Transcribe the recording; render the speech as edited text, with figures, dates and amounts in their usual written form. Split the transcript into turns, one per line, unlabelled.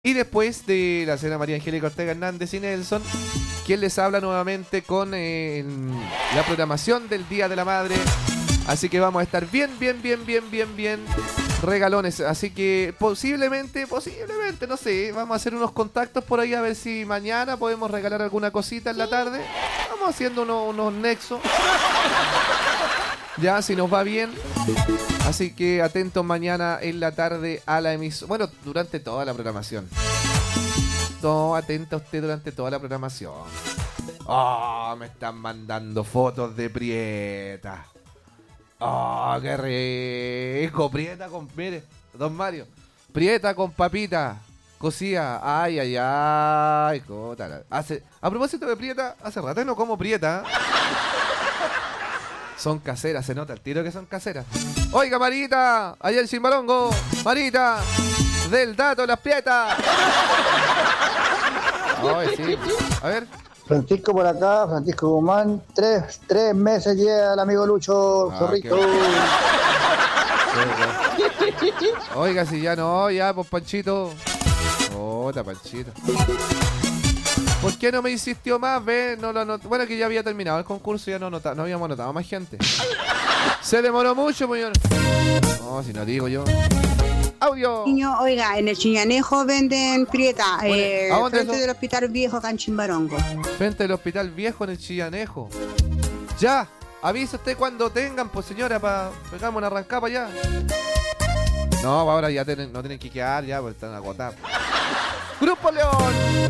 Y después de la señora María Angélica Ortega Hernández y Nelson, quien les habla nuevamente con la programación del Día de la Madre. Así que vamos a estar bien regalones. Así que posiblemente, no sé, vamos a hacer unos contactos por ahí a ver si mañana podemos regalar alguna cosita en la tarde. Vamos haciendo unos nexos. Ya, si nos va bien. Así que atentos mañana en la tarde a la emisión. Bueno, durante toda la programación. No, atenta usted durante toda la programación. Oh, me están mandando fotos de Prieta. Oh, qué rico. Prieta con, mire, don Mario. Prieta con papita cocida. Ay, cótala. A propósito de Prieta, hace rato no como Prieta. Son caseras, se nota el tiro que son caseras. Oiga, Marita, allá en Chimbarongo. Marita, del dato de las Prietas. Ay, sí. A ver.
Francisco por acá, Francisco Guzmán, tres meses llega el amigo Lucho Zorrito.
Oiga, si ya no, ya, pues Panchito. Panchito. ¿Por qué no me insistió más? Ve, no lo anotó. Bueno, que ya había terminado el concurso, ya no habíamos anotado más gente. Se demoró mucho, pues yo. No, si no digo yo. ¡Audio!
Oiga, en el Chiñanejo venden Prieta, frente del Hospital Viejo acá en Chimbarongo.
Frente del Hospital Viejo en el Chillanejo. Ya, avisa usted cuando tengan, pues señora, para pegarme una arrancada para allá. No, ahora ya no tienen que quedar, ya, porque están agotados. Grupo León.